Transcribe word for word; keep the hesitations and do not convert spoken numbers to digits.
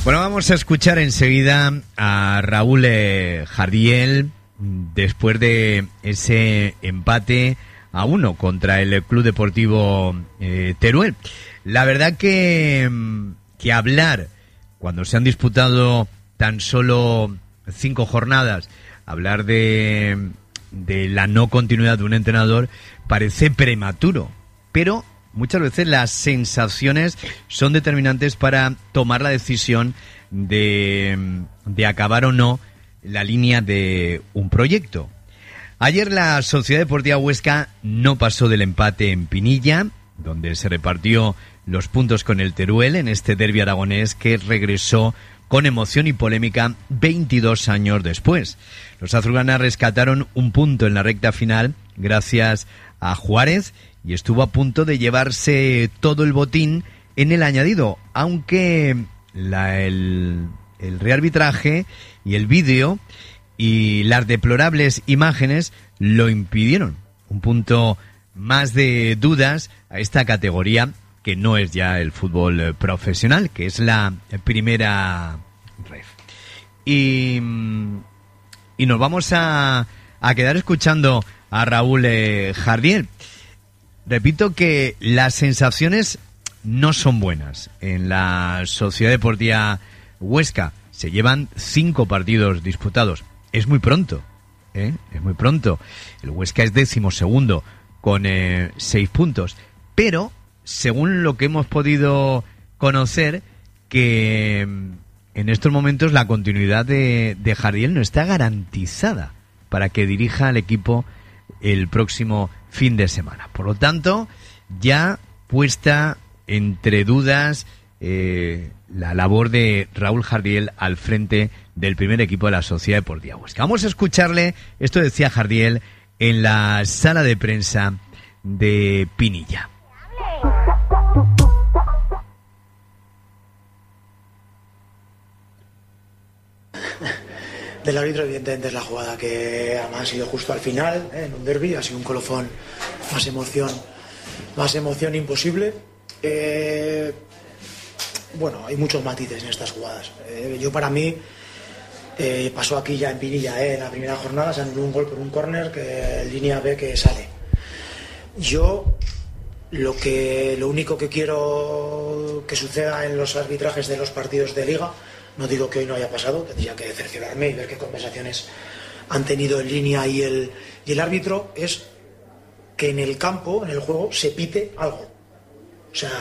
Bueno, vamos a escuchar enseguida a Raúl eh, Jardiel después de ese empate a uno contra el Club Deportivo eh, Teruel. La verdad que, que hablar cuando se han disputado tan solo cinco jornadas, hablar de, de la no continuidad de un entrenador parece prematuro, pero muchas veces las sensaciones son determinantes para tomar la decisión de, de acabar o no la línea de un proyecto. Ayer la Sociedad Deportiva Huesca no pasó del empate en Pinilla, donde se repartió los puntos con el Teruel en este derbi aragonés que regresó con emoción y polémica veintidós años después. Los azulgranas rescataron un punto en la recta final gracias a Juárez y estuvo a punto de llevarse todo el botín en el añadido, aunque la, el, el rearbitraje y el vídeo y las deplorables imágenes lo impidieron. Un punto más de dudas a esta categoría que no es ya el fútbol profesional, que es la primera ref. Y, y nos vamos a, a quedar escuchando a Raúl eh, Jardiel. Repito que las sensaciones no son buenas en la Sociedad Deportiva Huesca. Se llevan cinco partidos disputados. Es muy pronto, ¿eh? Es muy pronto. El Huesca es decimosegundo con eh, seis puntos. Pero, según lo que hemos podido conocer, que en estos momentos la continuidad de, de Jardiel no está garantizada para que dirija al equipo el próximo fin de semana. Por lo tanto, ya puesta entre dudas eh, la labor de Raúl Jardiel al frente del primer equipo de la Sociedad Deportiva Huesca. Vamos a escucharle, esto decía Jardiel en la sala de prensa de Pinilla. Del árbitro, evidentemente, es la jugada que además ha sido justo al final, ¿eh? En un derbi, ha sido un colofón, más emoción, más emoción imposible. Eh, bueno, hay muchos matices en estas jugadas. Eh, yo, para mí, eh, pasó aquí ya en Pinilla, ¿eh? En la primera jornada se anuló un gol por un córner que línea B que sale. Yo, lo que, lo único que quiero que suceda en los arbitrajes de los partidos de Liga, no digo que hoy no haya pasado, tendría que cerciorarme y ver qué conversaciones han tenido en línea y el, y el árbitro, es que en el campo, en el juego, se pite algo. O sea,